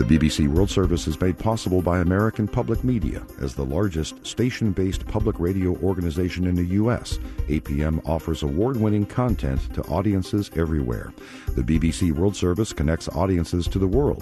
The BBC World Service is made possible by American Public Media. As the largest station-based public radio organization in the U.S., APM offers award-winning content to audiences everywhere. The BBC World Service connects audiences to the world